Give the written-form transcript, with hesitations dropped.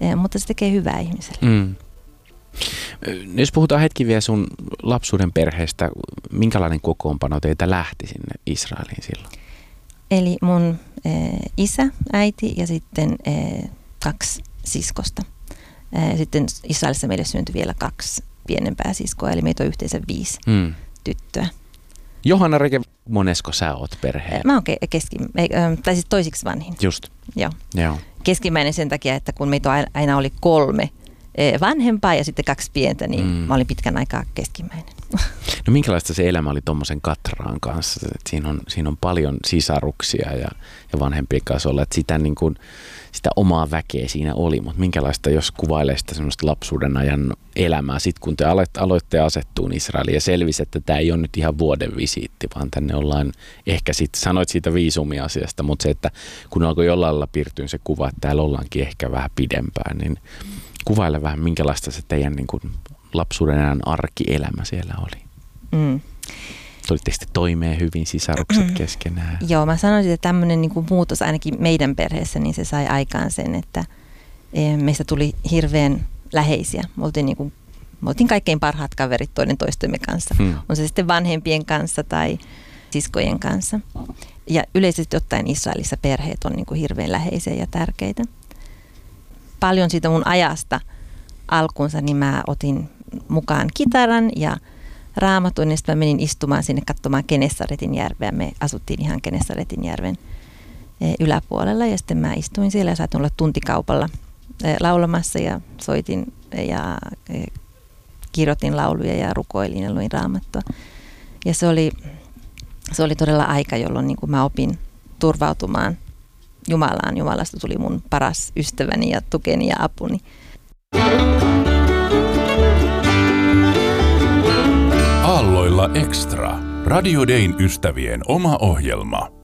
mutta se tekee hyvää ihmiselle. Jos puhutaan hetki vielä sun lapsuuden perheestä, minkälainen kokoonpano teitä lähti sinne Israeliin silloin? Eli mun isä, äiti ja sitten 2 siskosta. Sitten Israelissa meille syntyi vielä 2 pienempää siskoa, eli meitä on yhteensä 5 tyttöä. Johanna Reke, monesko sä oot perheen? Mä oon siis toisiksi vanhin. Just. Joo. Keskimmäinen sen takia, että kun meitä aina oli 3 vanhempaa ja sitten 2 pientä, niin mä olin pitkän aikaa keskimmäinen. No minkälaista se elämä oli tommosen Katraan kanssa? Siinä on paljon sisaruksia ja vanhempien kanssa olla, että sitä omaa väkeä siinä oli, mutta minkälaista, jos kuvailee sitä semmoista lapsuuden ajan elämää, sitten kun te aloitte asettua Israeliin ja selvisi, että tämä ei ole nyt ihan vuoden visiitti, vaan tänne ollaan, ehkä sitten sanoit siitä viisumiasiasta, mutta se, että kun alkoi jollain lailla piirtyä se kuva, että täällä ollaankin ehkä vähän pidempään, niin kuvaile vähän, minkälaista se teidän niin kuin lapsuuden ajan arkielämä siellä oli. Tulitte sitten toimeen hyvin sisarukset keskenään? Joo, mä sanoisin, että tämmöinen niin kuin muutos ainakin meidän perheessä, niin se sai aikaan sen, että meistä tuli hirveän läheisiä. Me oltiin kaikkein parhaat kaverit toinen toistemme kanssa. On se sitten vanhempien kanssa tai siskojen kanssa. Ja yleisesti ottaen Israelissa perheet on niin kuin hirveän läheisiä ja tärkeitä. Paljon siitä mun ajasta alkuunsa, niin mä otin mukaan kitaran ja Raamatun, niin sitten mä menin istumaan sinne katsomaan Genesaretin järveä. Me asuttiin ihan Genesaretin järven yläpuolella ja sitten mä istuin siellä ja saatoin olla tuntikaupalla laulamassa ja soitin ja kirjoitin lauluja ja rukoilin ja luin Raamattua. Ja se oli todella aika, jolloin niin kuin mä opin turvautumaan Jumalaan. Jumalasta tuli mun paras ystäväni ja tukeni ja apuni. Aalloilla Extra. Radio Dayn ystävien oma ohjelma.